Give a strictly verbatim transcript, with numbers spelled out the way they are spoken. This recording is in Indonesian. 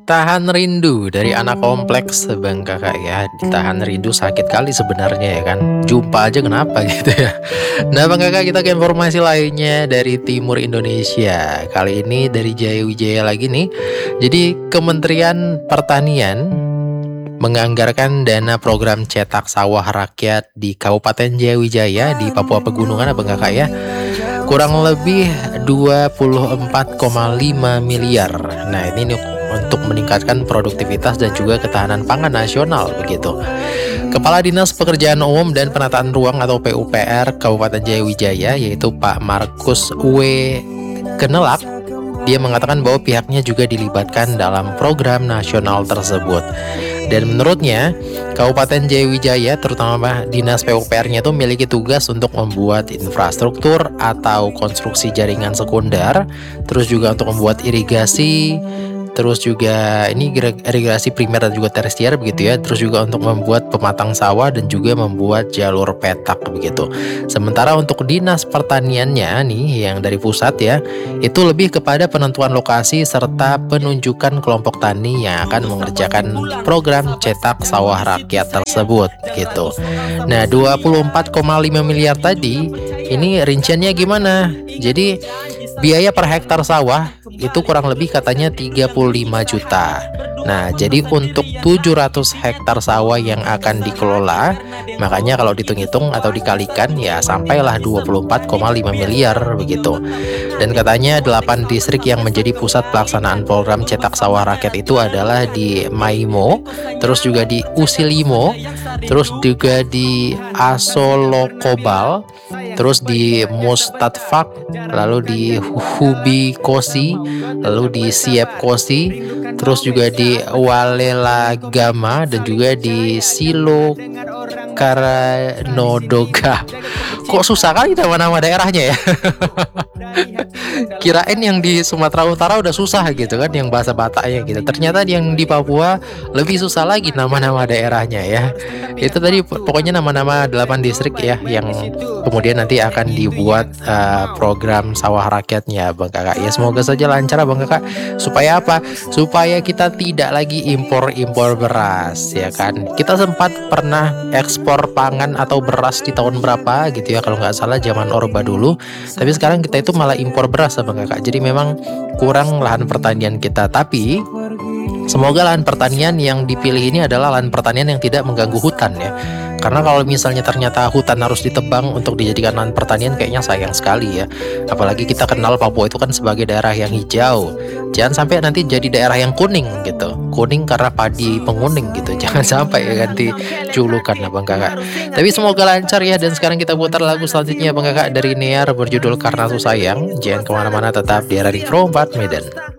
Ditahan rindu dari anak kompleks Bang Kakak ya, ditahan rindu sakit kali sebenarnya ya kan, jumpa aja kenapa gitu ya. Nah Bang Kakak, kita ke informasi lainnya dari timur Indonesia. Kali ini dari Jaya Wijaya lagi nih. Jadi Kementerian Pertanian menganggarkan dana program cetak sawah rakyat di Kabupaten Jaya Wijaya di Papua Pegunungan Bang Kakak ya, kurang lebih dua puluh empat koma lima miliar. Nah ini nih untuk meningkatkan produktivitas dan juga ketahanan pangan nasional begitu. Kepala Dinas Pekerjaan Umum dan Penataan Ruang atau P U P R Kabupaten Jaya Wijaya yaitu Pak Markus W. Kenelak, dia mengatakan bahwa pihaknya juga dilibatkan dalam program nasional tersebut. Dan menurutnya, Kabupaten Jaya Wijaya terutama Dinas P U P R-nya itu memiliki tugas untuk membuat infrastruktur atau konstruksi jaringan sekunder, terus juga untuk membuat irigasi, terus juga ini irigasi primer dan juga tersier begitu ya, terus juga untuk membuat pematang sawah dan juga membuat jalur petak begitu. Sementara untuk Dinas Pertaniannya nih yang dari pusat ya, itu lebih kepada penentuan lokasi serta penunjukan kelompok tani yang akan mengerjakan program cetak sawah rakyat tersebut gitu. Nah, dua puluh empat koma lima miliar tadi ini rinciannya gimana? Jadi biaya per hektar sawah itu kurang lebih katanya tiga puluh lima juta. Nah, jadi untuk tujuh ratus hektar sawah yang akan dikelola, makanya kalau dihitung-hitung atau dikalikan ya sampailah dua puluh empat koma lima miliar begitu. Dan katanya delapan distrik yang menjadi pusat pelaksanaan program cetak sawah rakyat itu adalah di Maimo, terus juga di Usilimo, terus juga di Asolokobal, terus di Mustadfak, lalu di Hubi Kosi, lalu di Siep Kosi, terus juga di Walelagama dan juga di Silo Karanodoga. Kok susah kali nama-nama daerahnya ya. Kirain yang di Sumatera Utara udah susah gitu kan, yang bahasa Bataknya gitu. Ternyata yang di Papua lebih susah lagi nama-nama daerahnya ya. Itu tadi pokoknya nama-nama delapan distrik ya yang kemudian nanti akan dibuat uh, program sawah rakyatnya Bang Kakak. Ya semoga saja lancar Bang Kakak. Supaya apa? Supaya kita tidak lagi impor-impor beras ya kan. Kita sempat pernah ekspor pangan atau beras di tahun berapa gitu ya kalau nggak salah zaman Orba dulu. Tapi sekarang kita itu malah impor beras Bang Kakak. Jadi memang kurang lahan pertanian kita. Tapi semoga lahan pertanian yang dipilih ini adalah lahan pertanian yang tidak mengganggu hutan ya. Karena kalau misalnya ternyata hutan harus ditebang untuk dijadikan lahan pertanian, kayaknya sayang sekali ya. Apalagi kita kenal Papua itu kan sebagai daerah yang hijau. Jangan sampai nanti jadi daerah yang kuning gitu. Kuning karena padi penguning gitu. Jangan sampai ya ganti julukan lah Bang Kakak. Tapi semoga lancar ya. Dan sekarang kita putar lagu selanjutnya Bang Kakak dari Near berjudul Karena Aku Sayang. Jangan kemana-mana, tetap di Radio Pro empat Medan.